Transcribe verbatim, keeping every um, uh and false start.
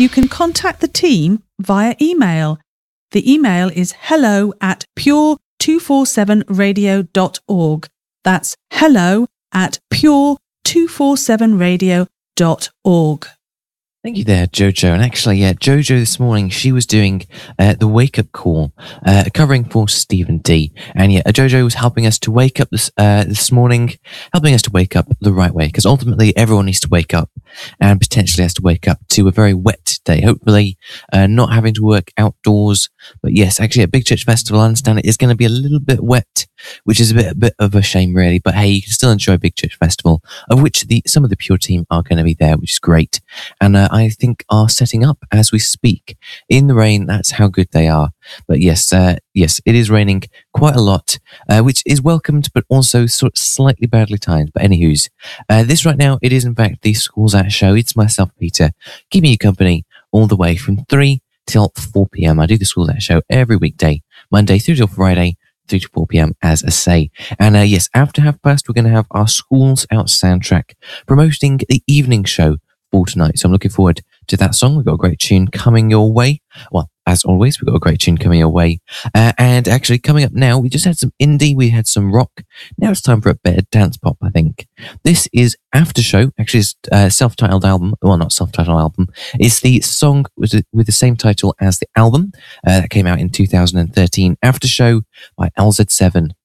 you can contact the team via email. The email is hello at pure two forty-seven radio dot org. That's hello at pure two forty-seven radio dot org. Thank you there, Jojo. And actually, yeah, Jojo this morning, she was doing uh, the wake-up call, uh, covering for Stephen D. And yeah, Jojo was helping us to wake up this uh, this morning, helping us to wake up the right way, because ultimately everyone needs to wake up and potentially has to wake up to a very wet day. Hopefully uh, not having to work outdoors. But yes, actually at Big Church Festival, I understand it is going to be a little bit wet, which is a bit, a bit of a shame, really. But hey, you can still enjoy Big Church Festival, of which the some of the Pure team are going to be there, which is great. And uh, I think are setting up as we speak in the rain. That's how good they are. But yes, uh, yes, it is raining quite a lot, uh, which is welcomed, but also sort of slightly badly timed. But anywho's, uh, this right now, it is in fact the Schools Out show. It's myself, Peter, keeping you company all the way from three till four p.m. I do the Schools Out show every weekday, Monday through till Friday, three to four p.m. as I say. And uh, yes, after half past, we're going to have our Schools Out soundtrack promoting the evening show for tonight. So I'm looking forward to that song. We've got a great tune coming your way. Well, as always, we've got a great tune coming your way. Uh, and actually coming up now, we just had some indie, we had some rock. Now it's time for a bit of dance pop, I think. This is After Show, actually it's a self-titled album. Well, not self-titled album. It's the song with the, with the same title as the album uh, that came out in two thousand thirteen. After Show by L Z seven.